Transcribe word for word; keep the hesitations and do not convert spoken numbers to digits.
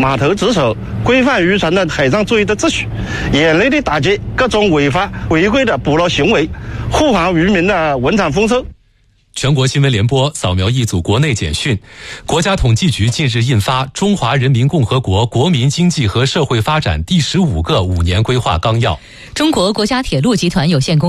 码头职守，规范渔船的海上作业的秩序，严厉的打击各种违法违规的捕捞行为，护航渔民的文产丰收。 全国新闻联播扫描一组国内简讯。国家统计局近日印发《中华人民共和国国民经济和社会发展第十五个五年规划纲要》。 中国国家铁路集团有限公司